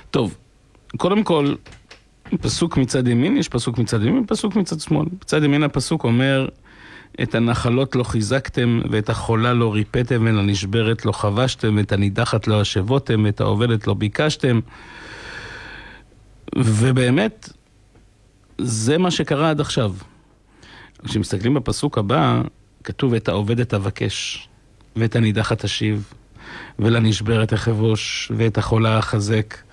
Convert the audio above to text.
טוב, קודם כל, פסוק מצד ימין, יש פסוק מצד ימין, פסוק מצד שמאל. מצד ימין הפסוק אומר, את הנחלות לא חיזקתם, ואת החולה לא ריפאתם, ואת הנשברת לא חבשתם, ואת הנידחת לא השבותם, ואת העובדת לא ביקשתם. ובאמת, זה מה שקרה עד עכשיו. כשמסתכלים בפסוק הבא, כתוב את העובדת אבקש, ואת הנידחת אשיב, ולנשברת אחבוש, ואת החולה אחזק.